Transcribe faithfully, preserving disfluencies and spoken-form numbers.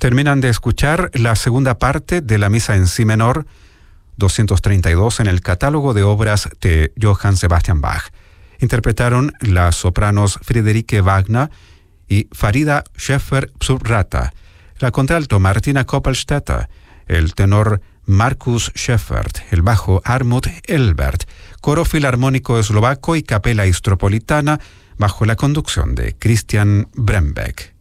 Terminan de escuchar la segunda parte de la misa en si menor doscientos treinta y dos en el catálogo de obras de Johann Sebastian Bach. Interpretaron las sopranos Friederike Wagner y Farida Schäfer-Psurrata, la contralto Martina Koppelstädter, el tenor Markus Schäffert, el bajo Armut Elbert, coro filarmónico eslovaco y capela istropolitana bajo la conducción de Christian Brembeck.